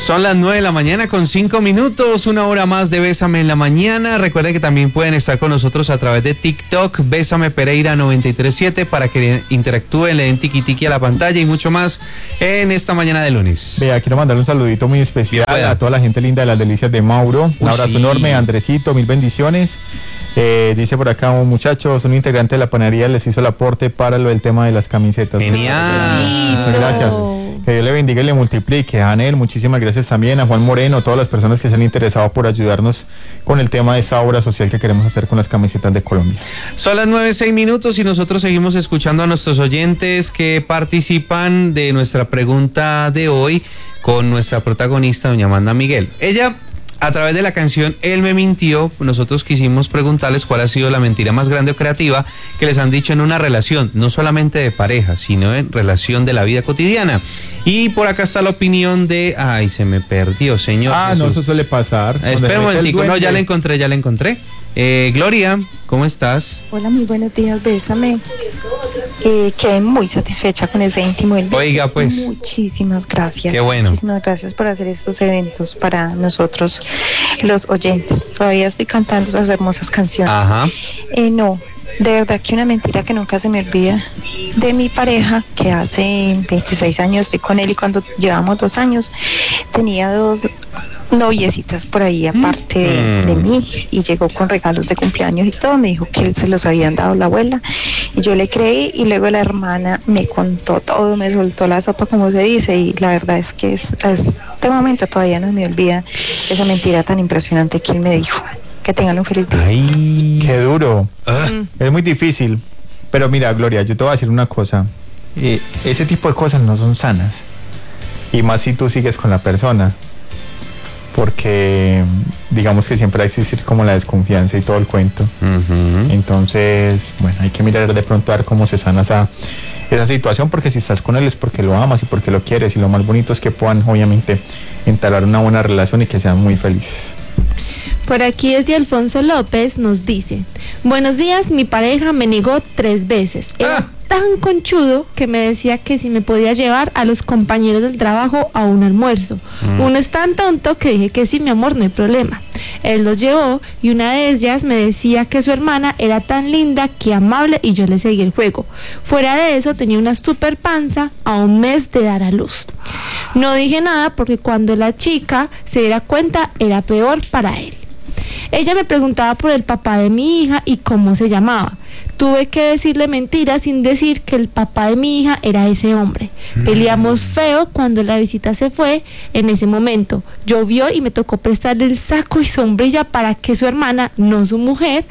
Son las 9 de la mañana con 5 minutos, una hora más de Bésame en la Mañana. Recuerden que también pueden estar con nosotros a través de TikTok, Bésame Pereira 937, para que interactúen, le den tiki tiki a la pantalla y mucho más en esta mañana de lunes. Vea, quiero mandar un saludito muy especial a toda la gente linda de las delicias de Mauro. Un abrazo enorme, Andresito, mil bendiciones. Dice por acá un muchacho, un integrante de la panadería, les hizo el aporte para lo del tema de las camisetas. Genial. Muchas gracias. Que Dios le bendiga y le multiplique. A Anel, muchísimas gracias también. A Juan Moreno, todas las personas que se han interesado por ayudarnos con el tema de esta obra social que queremos hacer con las camisetas de Colombia. Son las 9:06 y nosotros seguimos escuchando a nuestros oyentes que participan de nuestra pregunta de hoy con nuestra protagonista, doña Amanda Miguel. Ella, a través de la canción Él me mintió, nosotros quisimos preguntarles cuál ha sido la mentira más grande o creativa que les han dicho en una relación, no solamente de pareja, sino en relación de la vida cotidiana. Y por acá está la opinión de... Ay, se me perdió, señor. Jesús. No, eso suele pasar. Espera un momentico, no, ya la encontré. Gloria, ¿cómo estás? Hola, muy buenos días, Bésame. Quedé muy satisfecha con ese íntimo del... Oiga, pues. Muchísimas gracias. Qué bueno. Muchísimas gracias por hacer estos eventos para nosotros, los oyentes. Todavía estoy cantando esas hermosas canciones. Ajá. No, de verdad que una mentira que nunca se me olvida de mi pareja, que hace 26 años estoy con él y cuando llevamos 2 años tenía 2 noviecitas por ahí aparte de mí y llegó con regalos de cumpleaños y todo, me dijo que él se los habían dado la abuela y yo le creí y luego la hermana me contó todo, me soltó la sopa como se dice y la verdad es que a este momento todavía no me olvida esa mentira tan impresionante que él me dijo. Que tengan un feliz día. Ay, qué duro. Es muy difícil, pero mira, Gloria, yo te voy a decir una cosa, ese tipo de cosas no son sanas y más si tú sigues con la persona, porque digamos que siempre va a existir como la desconfianza y todo el cuento. Entonces, bueno, hay que mirar de pronto a ver cómo se sana esa situación, porque si estás con él es porque lo amas y porque lo quieres y lo más bonito es que puedan obviamente entablar una buena relación y que sean muy felices. Por aquí desde Alfonso López nos dice: buenos días, mi pareja me negó 3 veces. Era tan conchudo que me decía que si me podía llevar a los compañeros del trabajo a un almuerzo. Uno es tan tonto que dije que sí, mi amor, no hay problema. Él los llevó y una de ellas me decía que su hermana era tan linda, que amable, y yo le seguí el juego. Fuera de eso tenía una super panza a 1 mes de dar a luz. No dije nada porque cuando la chica se diera cuenta era peor para él. Ella me preguntaba por el papá de mi hija y cómo se llamaba. Tuve que decirle mentiras sin decir que el papá de mi hija era ese hombre. Peleamos feo cuando la visita se fue. En ese momento llovió y me tocó prestarle el saco y sombrilla para que su hermana, no su mujer,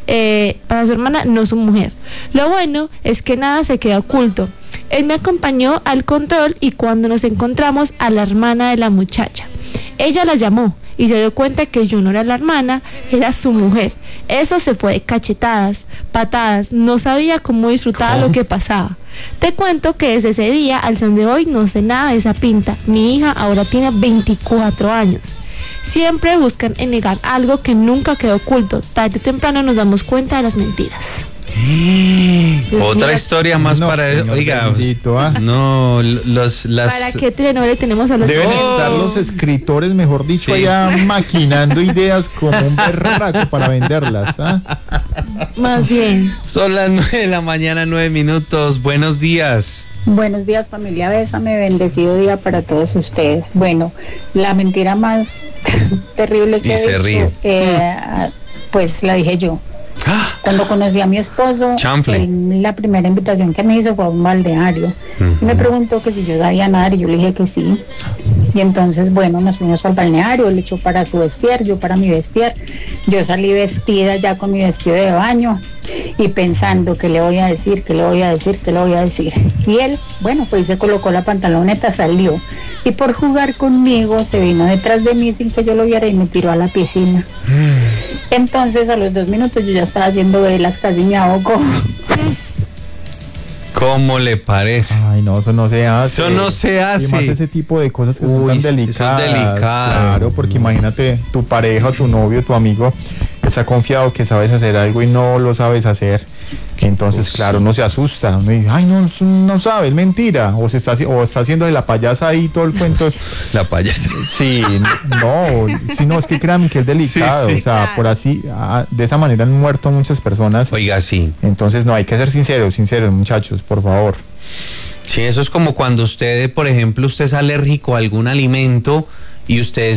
Lo bueno es que nada se queda oculto. Él me acompañó al control y cuando nos encontramos a la hermana de la muchacha, ella la llamó y se dio cuenta que yo no era la hermana, era su mujer. Eso se fue de cachetadas, patadas, no sabía cómo disfrutaba lo que pasaba. Te cuento que desde ese día al son de hoy no sé nada de esa pinta. Mi hija ahora tiene 24 años. Siempre buscan en negar algo que nunca quedó oculto. Tarde o temprano nos damos cuenta de las mentiras. Otra historia más para él. Oiga, no, ¿Para qué telenovela tenemos a los deben estar los escritores, mejor dicho, allá maquinando ideas como un berraco para venderlas? Más bien. Son las 9 de la mañana, 9 minutos. Buenos días. Buenos días, familia Bésame, bendecido día para todos ustedes. Bueno, la mentira más terrible que he dicho, pues la dije yo. Cuando conocí a mi esposo, la primera invitación que me hizo fue a un balneario. Y me preguntó que si yo sabía nadar y yo le dije que sí. Y entonces, bueno, nos fuimos al balneario, él echó para su vestir, yo para mi vestir. Yo salí vestida ya con mi vestido de baño y pensando qué le voy a decir. Y él, bueno, pues se colocó la pantaloneta, salió. Y por jugar conmigo se vino detrás de mí sin que yo lo viera y me tiró a la piscina. Entonces a los 2 minutos yo ya estaba haciendo velas, casi me ahogo. ¿Cómo le parece? Ay, no, eso no se hace. Eso no se hace. Y más ese tipo de cosas que son tan delicadas. Eso es delicado. Claro, porque imagínate tu pareja, tu novio, tu amigo está confiado que sabes hacer algo y no lo sabes hacer. Entonces, claro, uno se asusta, uno dice, ay, no sabe, es mentira, o está haciendo de la payasa ahí todo el cuento. La payasa. Sí, no, es que créanme que es delicado, sí. o sea, por así, de esa manera han muerto muchas personas. Oiga, sí. Entonces, no, hay que ser sinceros, muchachos, por favor. Sí, eso es como cuando usted, por ejemplo, usted es alérgico a algún alimento y usted